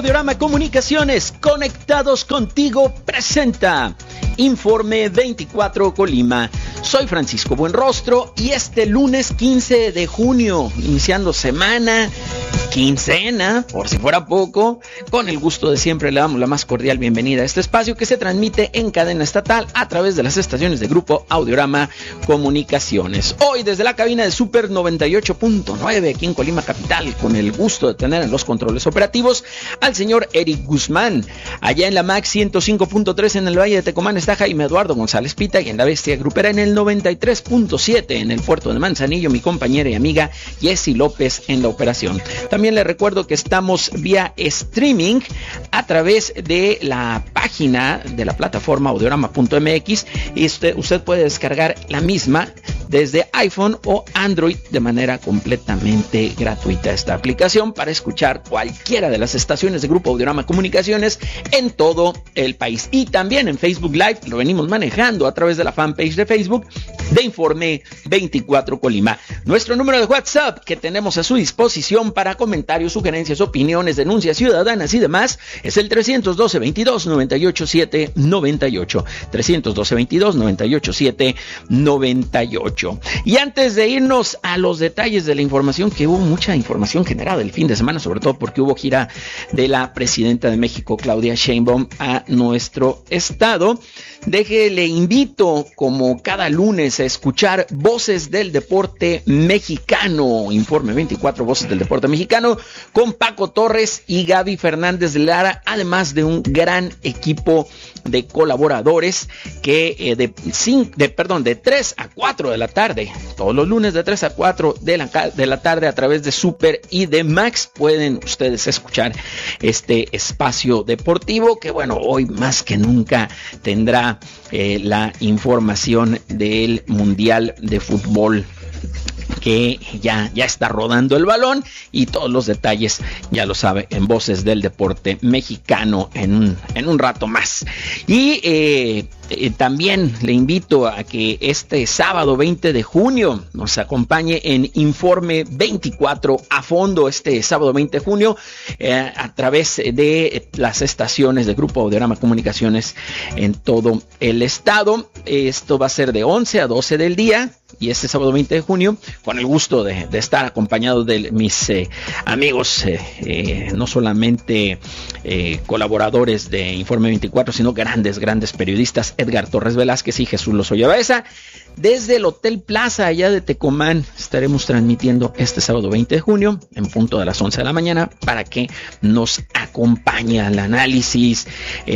Audiorama Comunicaciones, conectados contigo, presenta Informe 24 Colima. Soy Francisco Buenrostro y este lunes 15 de junio, iniciando semana, quincena, por si fuera poco, con el gusto de siempre le damos la más cordial bienvenida a este espacio que se transmite en cadena estatal a través de las estaciones de Grupo Audiorama Comunicaciones. Hoy desde la cabina de Super 98.9 aquí en Colima Capital, con el gusto de tener en los controles operativos al señor Eric Guzmán. Allá en la MAX 105.3 en el Valle de Tecomán está Jaime Eduardo González Pita, y en la Bestia Grupera en el 93.7 en el puerto de Manzanillo, mi compañera y amiga Jessy López en la operación. También le recuerdo que estamos vía streaming a través de la página de la plataforma audiorama.mx y usted puede descargar la misma desde iPhone o Android de manera completamente gratuita. Esta aplicación para escuchar cualquiera de las estaciones de Grupo Audiorama Comunicaciones en todo el país. Y también en Facebook Live lo venimos manejando a través de la fanpage de Facebook de Informe 24 Colima. Nuestro número de WhatsApp que tenemos a su disposición para comentarios, sugerencias, opiniones, denuncias ciudadanas y demás es el 312 22 98 7 98. 312 22 98 7 98. Y antes de irnos a los detalles de la información, que hubo mucha información generada el fin de semana, sobre todo porque hubo gira de la presidenta de México, Claudia Sheinbaum, a nuestro estado, le invito como cada lunes a escuchar Voces del Deporte Mexicano, Informe 24 Voces del Deporte Mexicano, con Paco Torres y Gaby Fernández de Lara, además de un gran equipo de colaboradores que de 3 a 4 de la tarde, todos los lunes de 3 a 4 de la tarde a través de Super y de Max pueden ustedes escuchar este espacio deportivo que, bueno, hoy más que nunca tendrá la información del Mundial de Fútbol, que ya está rodando el balón, y todos los detalles ya lo sabe en Voces del Deporte Mexicano en un rato más. Y también le invito a que este sábado 20 de junio nos acompañe en Informe 24 a fondo, este sábado 20 de junio a través de las estaciones de Grupo Audiorama Comunicaciones en todo el estado. Esto va a ser de 11 a 12 del día. Y este sábado 20 de junio, con el gusto de estar acompañado de mis amigos, no solamente colaboradores de Informe 24, sino grandes periodistas, Edgar Torres Velázquez y Jesús Lozoya Baeza. Desde el Hotel Plaza, allá de Tecomán, estaremos transmitiendo este sábado 20 de junio, en punto de las 11 de la mañana, para que nos acompañe al análisis,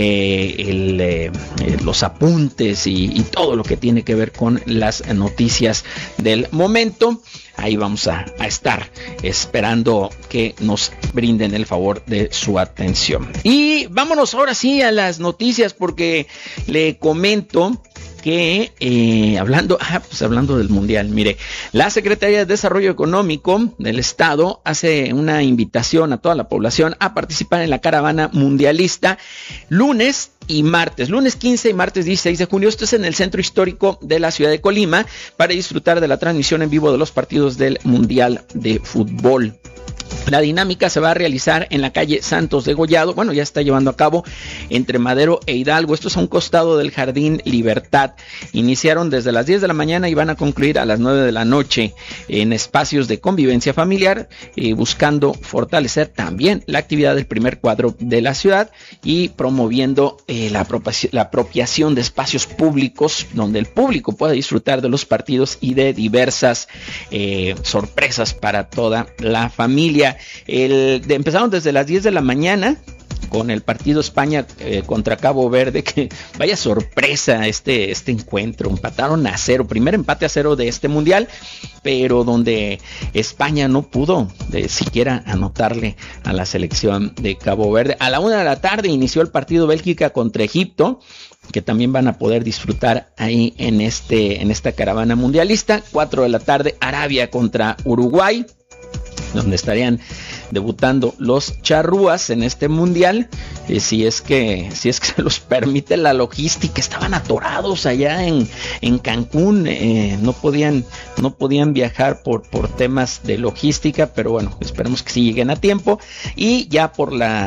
los apuntes y todo lo que tiene que ver con las noticias del momento. Ahí vamos a estar esperando que nos brinden el favor de su atención. Y vámonos ahora sí a las noticias, porque le comento que hablando del Mundial, mire, la Secretaría de Desarrollo Económico del Estado hace una invitación a toda la población a participar en la caravana mundialista lunes 15 y martes 16 de junio. Esto es en el centro histórico de la ciudad de Colima, para disfrutar de la transmisión en vivo de los partidos del Mundial de Fútbol. La dinámica se va a realizar en la calle Santos de Gollado. Bueno, ya está llevando a cabo entre Madero e Hidalgo. Esto es a un costado del Jardín Libertad. Iniciaron desde las 10 de la mañana y van a concluir a las 9 de la noche en espacios de convivencia familiar, buscando fortalecer también la actividad del primer cuadro de la ciudad y promoviendo la apropiación de espacios públicos donde el público pueda disfrutar de los partidos y de diversas sorpresas para toda la familia. Empezaron desde las 10 de la mañana con el partido España contra Cabo Verde, que vaya sorpresa este encuentro. Empataron a 0, primer empate a 0 de este mundial, pero donde España no pudo siquiera anotarle a la selección de Cabo Verde. A la 1 de la tarde inició el partido Bélgica contra Egipto, que también van a poder disfrutar ahí en esta caravana mundialista. 4 de la tarde Arabia contra Uruguay, donde estarían debutando los charrúas en este mundial, si es que se los permite la logística. Estaban atorados allá en Cancún, no podían viajar por temas de logística, pero bueno, esperemos que sí lleguen a tiempo. Y ya por la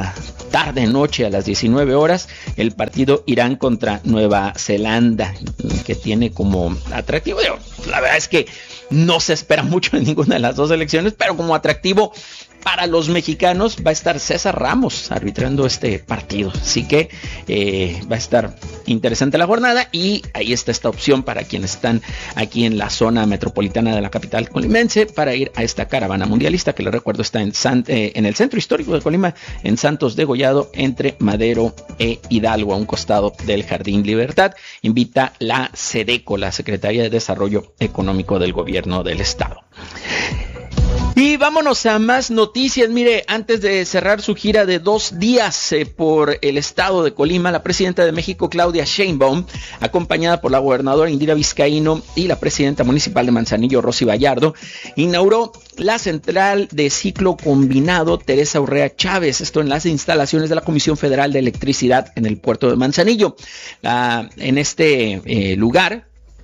tarde noche a las 19 horas el partido Irán contra Nueva Zelanda, que tiene como atractivo, la verdad es que no se espera mucho en ninguna de las dos elecciones, pero como atractivo para los mexicanos va a estar César Ramos arbitrando este partido, así que va a estar interesante la jornada, y ahí está esta opción para quienes están aquí en la zona metropolitana de la capital colimense para ir a esta caravana mundialista, que les recuerdo está en el centro histórico de Colima, en Santos de Gollado, entre Madero e Hidalgo, a un costado del Jardín Libertad. Invita la SEDECO, la Secretaría de Desarrollo Económico del Gobierno del Estado. Y vámonos a más noticias. Mire, antes de cerrar su gira de 2 días por el estado de Colima, la presidenta de México, Claudia Sheinbaum, acompañada por la gobernadora Indira Vizcaíno y la presidenta municipal de Manzanillo, Rosy Vallardo, inauguró la central de ciclo combinado Teresa Urrea Chávez, esto en las instalaciones de la Comisión Federal de Electricidad en el puerto de Manzanillo. En este lugar,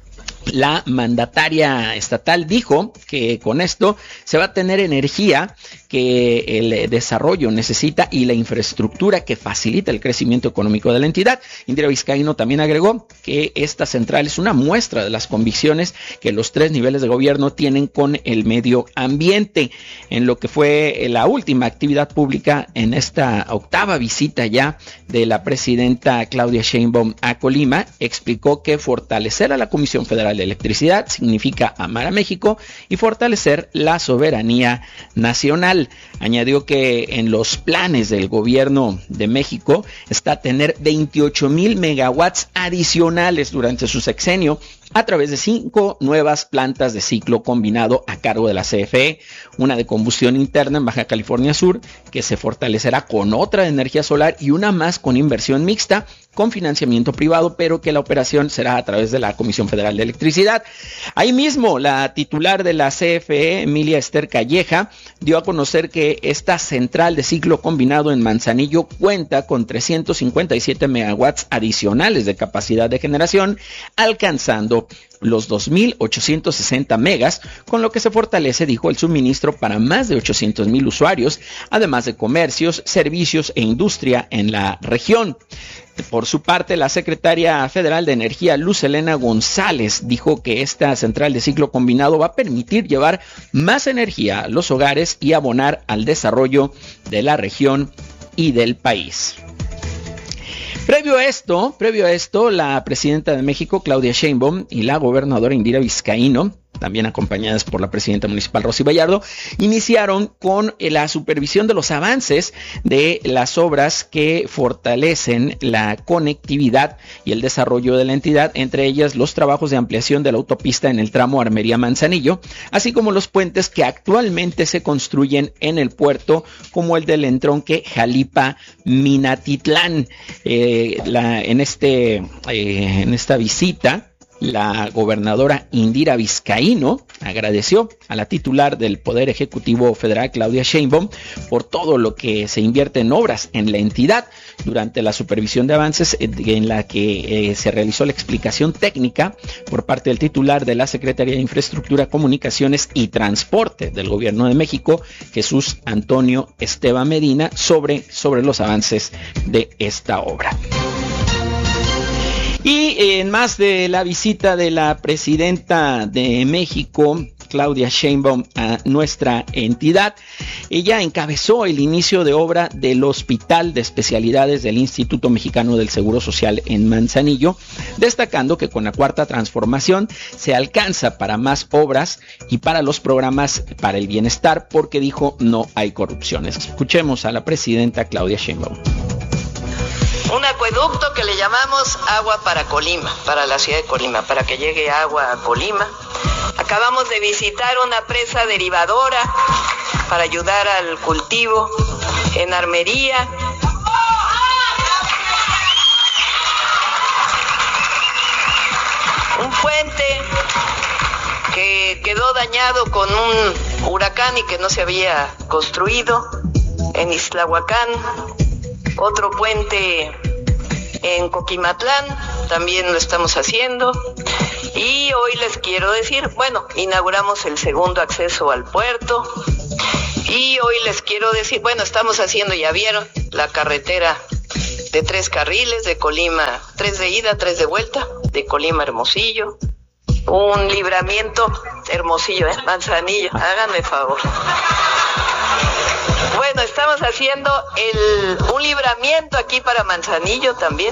la mandataria estatal dijo que con esto se va a tener energía que el desarrollo necesita y la infraestructura que facilita el crecimiento económico de la entidad. Indira Vizcaíno también agregó que esta central es una muestra de las convicciones que los 3 niveles de gobierno tienen con el medio ambiente. En lo que fue la última actividad pública en esta 8ª visita ya de la presidenta Claudia Sheinbaum a Colima, explicó que fortalecer a la Comisión Federal de Electricidad significa amar a México y fortalecer la soberanía nacional. Añadió que en los planes del gobierno de México está tener 28,000 megawatts adicionales durante su sexenio a través de 5 nuevas plantas de ciclo combinado a cargo de la CFE, una de combustión interna en Baja California Sur, que se fortalecerá con otra de energía solar, y una más con inversión mixta con financiamiento privado, pero que la operación será a través de la Comisión Federal de Electricidad. Ahí mismo, la titular de la CFE, Emilia Esther Calleja, dio a conocer que esta central de ciclo combinado en Manzanillo cuenta con 357 megawatts adicionales de capacidad de generación, alcanzando los 2,860 megas, con lo que se fortalece, dijo, el suministro para más de 800,000 usuarios, además de comercios, servicios e industria en la región. Por su parte, la secretaria federal de Energía, Luz Helena González, dijo que esta central de ciclo combinado va a permitir llevar más energía a los hogares y abonar al desarrollo de la región y del país. Previo a esto, la presidenta de México, Claudia Sheinbaum, y la gobernadora Indira Vizcaíno, también acompañadas por la presidenta municipal Rosy Vallardo, iniciaron con la supervisión de los avances de las obras que fortalecen la conectividad y el desarrollo de la entidad, entre ellas los trabajos de ampliación de la autopista en el tramo Armería-Manzanillo, así como los puentes que actualmente se construyen en el puerto, como el del entronque Jalipa-Minatitlán. En esta visita, la gobernadora Indira Vizcaíno agradeció a la titular del Poder Ejecutivo Federal, Claudia Sheinbaum, por todo lo que se invierte en obras en la entidad durante la supervisión de avances, en la que se realizó la explicación técnica por parte del titular de la Secretaría de Infraestructura, Comunicaciones y Transporte del Gobierno de México, Jesús Antonio Esteban Medina, sobre los avances de esta obra. Y en más de la visita de la presidenta de México, Claudia Sheinbaum, a nuestra entidad, ella encabezó el inicio de obra del Hospital de Especialidades del Instituto Mexicano del Seguro Social en Manzanillo, destacando que con la 4ª transformación se alcanza para más obras y para los programas para el bienestar, porque dijo no hay corrupciones. Escuchemos a la presidenta Claudia Sheinbaum. Un acueducto que le llamamos agua para Colima, para la ciudad de Colima, para que llegue agua a Colima. Acabamos de visitar una presa derivadora para ayudar al cultivo en Armería. Un puente que quedó dañado con un huracán y que no se había construido en Ixtlahuacán. Otro puente en Coquimatlán, también lo estamos haciendo. Y hoy les quiero decir, inauguramos el segundo acceso al puerto. Y hoy les quiero decir, estamos haciendo, ya vieron, la carretera de 3 carriles de Colima, 3 de ida, 3 de vuelta, de Colima a Hermosillo. Un libramiento, Hermosillo, Manzanillo, háganme favor. Bueno, estamos haciendo un libramiento aquí para Manzanillo también.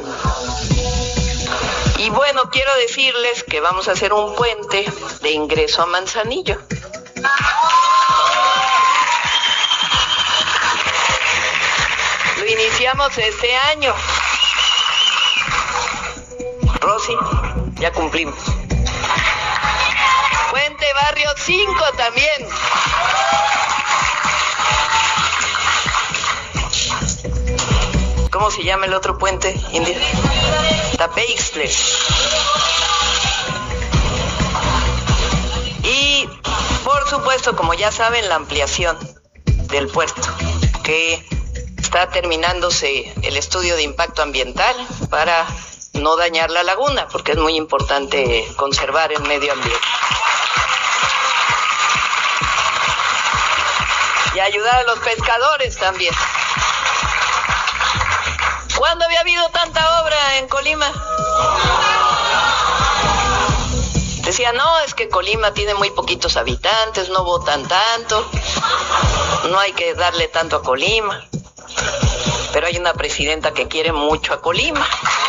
Y bueno, quiero decirles que vamos a hacer un puente de ingreso a Manzanillo. Lo iniciamos este año. Rosy, ya cumplimos. Puente Barrio 5 también. ¿Cómo se llama el otro puente, India? Tapeixtle. Y, por supuesto, como ya saben, la ampliación del puerto, que está terminándose el estudio de impacto ambiental para no dañar la laguna, porque es muy importante conservar el medio ambiente. Y ayudar a los pescadores también. ¿Cuándo había habido tanta obra en Colima? Decía, no, es que Colima tiene muy poquitos habitantes, no votan tanto, no hay que darle tanto a Colima. Pero hay una presidenta que quiere mucho a Colima.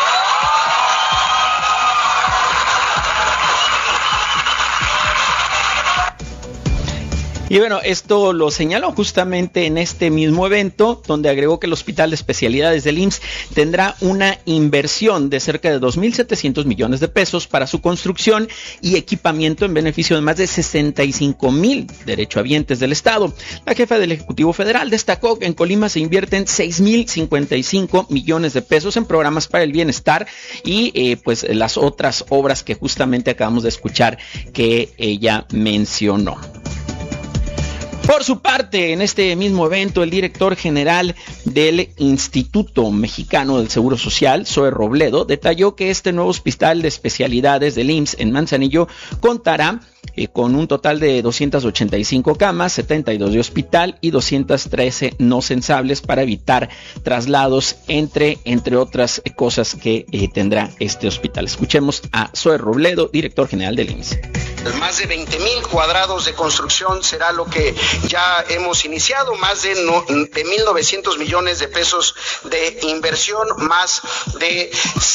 Y bueno, esto lo señaló justamente en este mismo evento, donde agregó que el Hospital de Especialidades del IMSS tendrá una inversión de cerca de 2.700 millones de pesos para su construcción y equipamiento en beneficio de más de 65,000 derechohabientes del Estado. La jefa del Ejecutivo Federal destacó que en Colima se invierten 6.055 millones de pesos en programas para el bienestar y pues las otras obras que justamente acabamos de escuchar que ella mencionó. Por su parte, en este mismo evento, el director general del Instituto Mexicano del Seguro Social, Zoe Robledo, detalló que este nuevo hospital de especialidades del IMSS en Manzanillo contará con un total de 285 camas, 72 de hospital y 213 no censables para evitar traslados, entre otras cosas que tendrá este hospital. Escuchemos a Zoe Robledo, director general del IMSS. Más de 20,000 cuadrados de construcción será lo que ya hemos iniciado, más de 1.900 millones de pesos de inversión, más de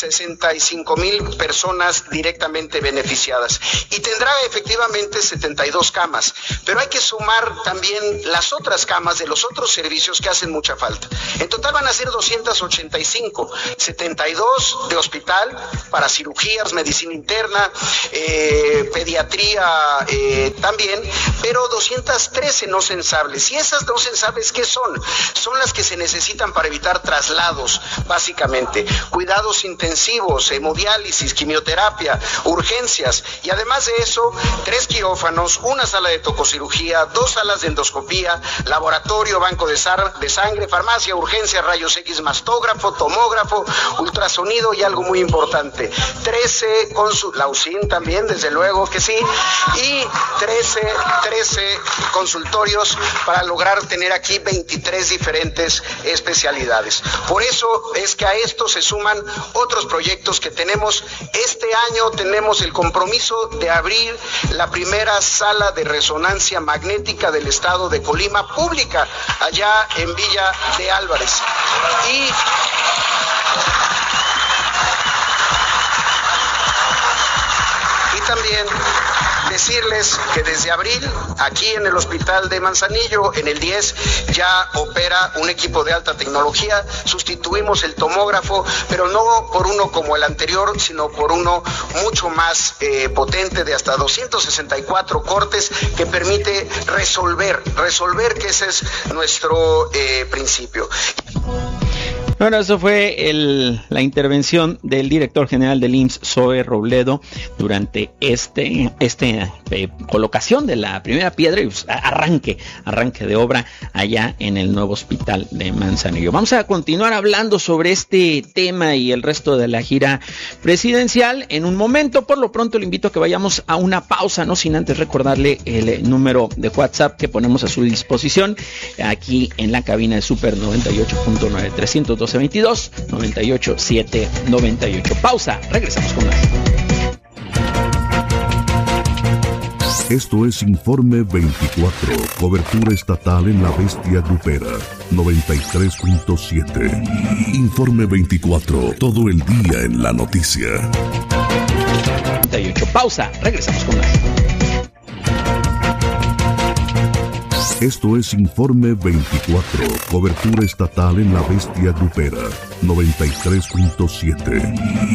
65,000 personas directamente beneficiadas. Y tendrá efectivamente 72 camas, pero hay que sumar también las otras camas de los otros servicios que hacen mucha falta. En total van a ser 285, 72 de hospital para cirugías, medicina interna, pediatría, también, pero 213 no censables. ¿Y esas no censables qué son? Son las que se necesitan para evitar traslados, básicamente. Cuidados intensivos, hemodiálisis, quimioterapia, urgencias. Y además de eso, 3 quirófanos, una sala de tococirugía, 2 salas de endoscopía, laboratorio, banco de sangre, farmacia, urgencia, rayos X, mastógrafo, tomógrafo, ultrasonido y algo muy importante. 13 la UCIN también, desde luego que sí. Y 13 consultorios para lograr tener aquí 23 diferentes especialidades. Por eso es que a esto se suman otros proyectos que tenemos. Este año tenemos el compromiso de abrir la primera sala de resonancia magnética del estado de Colima, pública, allá en Villa de Álvarez. Y también decirles que desde abril, aquí en el hospital de Manzanillo, en el 10, ya opera un equipo de alta tecnología. Sustituimos el tomógrafo, pero no por uno como el anterior, sino por uno mucho más potente, de hasta 264 cortes, que permite resolver, que ese es nuestro principio. Bueno, eso fue la intervención del director general del IMSS, Zoe Robledo, durante colocación de la primera piedra y arranque de obra allá en el nuevo hospital de Manzanillo. Vamos a continuar hablando sobre este tema y el resto de la gira presidencial en un momento. Por lo pronto le invito a que vayamos a una pausa, no sin antes recordarle el número de WhatsApp que ponemos a su disposición aquí en la cabina de Super 98.9 312 22 98 7 98. Pausa, regresamos con más. Esto es Informe 24, cobertura estatal en la bestia grupera, 93.7. Informe 24, todo el día en la noticia. 98. Pausa, regresamos con más. Esto es Informe 24, cobertura estatal en la bestia grupera, 93.7.